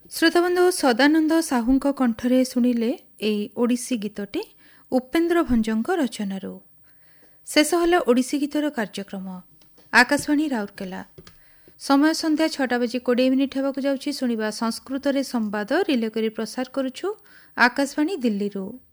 ଶ୍ରୋତାବନ୍ଧୁ ସଦାନନ୍ଦ ସାହୁଙ୍କ କଣ୍ଠରେ ଶୁଣିଲେ ଏହି ଓଡ଼ିଶୀ ଗୀତଟି ଉପେନ୍ଦ୍ର ଭଞ୍ଜଙ୍କ ରଚନାରୁ। ଶେଷ ହେଲା ଓଡ଼ିଶୀ ଗୀତର କାର୍ଯ୍ୟକ୍ରମ। ଆକାଶବାଣୀ ରାଉରକେଲା। ସମୟ ସନ୍ଧ୍ୟା 6:20 ହେବାକୁ ଯାଉଛି। ଶୁଣିବା ସଂସ୍କୃତରେ ସମ୍ବାଦ ରିଲେ କରି ପ୍ରସାର କରୁଛୁ ଆକାଶବାଣୀ ଦିଲ୍ଲୀରୁ।